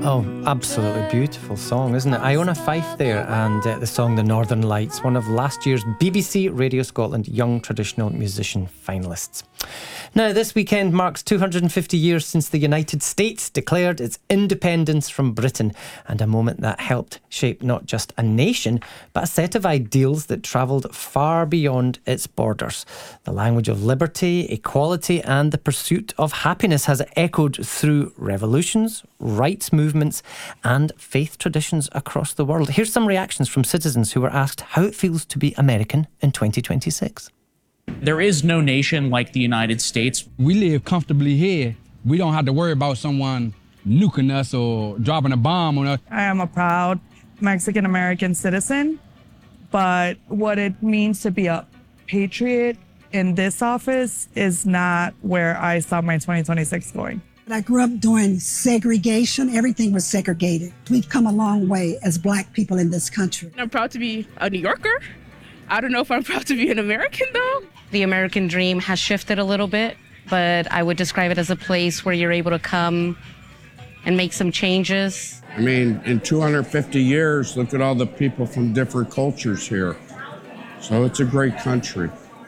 Oh, absolutely beautiful song, isn't it? Iona Fife there, and the song The Northern Lights, one of last year's BBC Radio Scotland Young Traditional Musician finalists. Now, this weekend marks 250 years since the United States declared its independence from Britain, and a moment that helped shape not just a nation, but a set of ideals that travelled far beyond its borders. The language of liberty, equality, and the pursuit of happiness has echoed through revolutions, rights movements, and faith traditions across the world. Here's some reactions from citizens who were asked how it feels to be American in 2026. There is no nation like the United States. We live comfortably here. We don't have to worry about someone nuking us or dropping a bomb on us. I am a proud Mexican-American citizen, but what it means to be a patriot in this office is not where I saw my 2026 going. I grew up during segregation. Everything was segregated. We've come a long way as Black people in this country. I'm proud to be a New Yorker. I don't know if I'm proud to be an American, though. The American dream has shifted a little bit, but I would describe it as a place where you're able to come and make some changes. I mean, in 250 years, look at all the people from different cultures here. So it's a great country.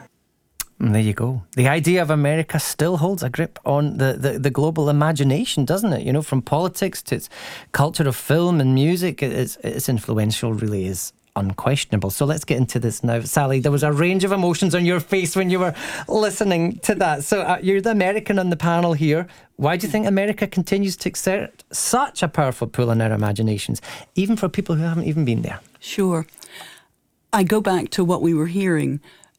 And there you go. The idea of America still holds a grip on the global imagination, doesn't it? You know, from politics to its culture of film and music, its influential really is unquestionable. So let's get into this now. Sally, there was a range of emotions on your face when you were listening to that. So you're the American on the panel here. Why do you think America continues to exert such a powerful pull on our imaginations, even for people who haven't even been there? Sure. I go back to what we were hearing.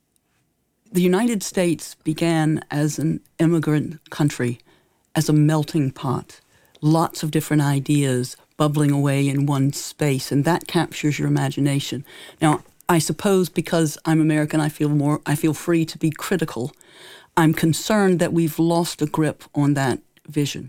The United States began as an immigrant country, as a melting pot. Lots of different ideas bubbling away in one space, and that captures your imagination. Now, I suppose because I'm American, I feel free to be critical. I'm concerned that we've lost a grip on that vision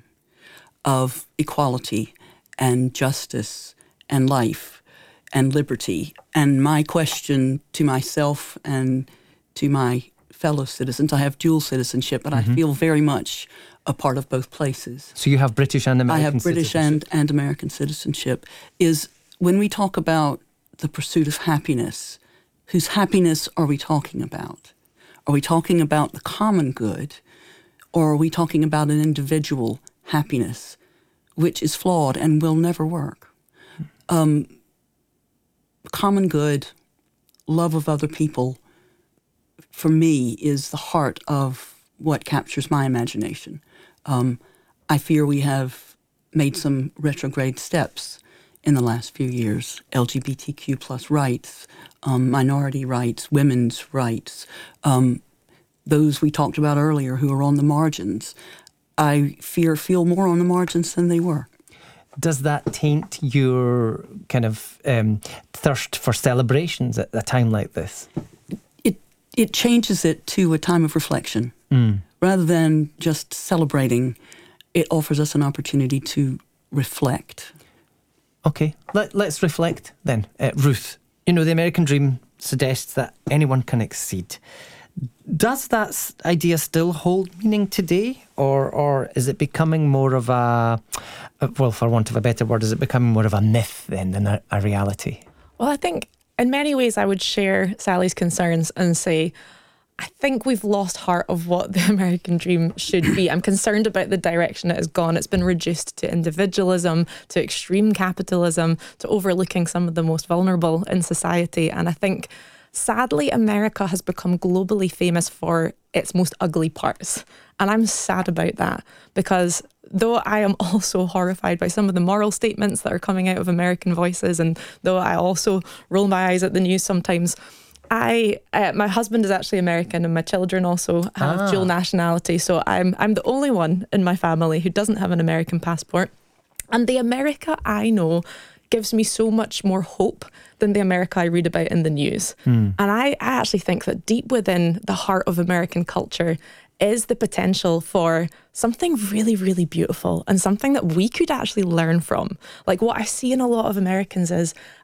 of equality and justice and life and liberty. And my question to myself and to my fellow citizens, I have dual citizenship, but I feel very much a part of both places. So you have British and American citizenship? I have British and American citizenship. Is when we talk about the pursuit of happiness, whose happiness are we talking about? Are we talking about the common good, or are we talking about an individual happiness, which is flawed and will never work? Common good, love of other people, for me, is the heart of what captures my imagination. I fear we have made some retrograde steps in the last few years. LGBTQ plus rights, minority rights, women's rights, those we talked about earlier who are on the margins. I feel more on the margins than they were. Does that taint your kind of thirst for celebrations at a time like this? It changes it to a time of reflection. Rather than just celebrating, it offers us an opportunity to reflect. Okay, let's reflect then. Ruth, you know, the American dream suggests that anyone can exceed. Does that idea still hold meaning today? Or is it becoming more of a, well, for want of a better word, is it becoming more of a myth then than a reality? Well, I think in many ways I would share Sally's concerns and say, I think we've lost heart of what the American dream should be. I'm concerned about the direction it has gone. It's been reduced to individualism, to extreme capitalism, to overlooking some of the most vulnerable in society. And I think, sadly, America has become globally famous for its most ugly parts. And I'm sad about that, because though I am also horrified by some of the moral statements that are coming out of American voices, and though I also roll my eyes at the news sometimes, my husband is actually American, and my children also have dual nationality. So I'm the only one in my family who doesn't have an American passport. And the America I know gives me so much more hope than the America I read about in the news. And I actually think that deep within the heart of American culture is the potential for something really, really beautiful and something that we could actually learn from. Like, what I see in a lot of Americans is